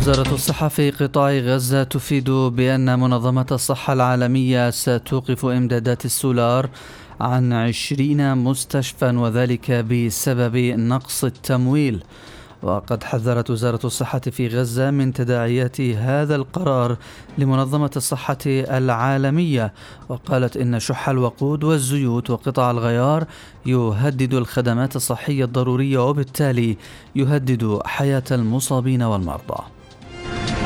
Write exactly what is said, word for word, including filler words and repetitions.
وزارة الصحة في قطاع غزة تفيد بأن منظمة الصحة العالمية ستوقف إمدادات السولار عن عشرين مستشفى، وذلك بسبب نقص التمويل. وقد حذرت وزارة الصحة في غزة من تداعيات هذا القرار لمنظمة الصحة العالمية، وقالت إن شح الوقود والزيوت وقطع الغيار يهدد الخدمات الصحية الضرورية، وبالتالي يهدد حياة المصابين والمرضى.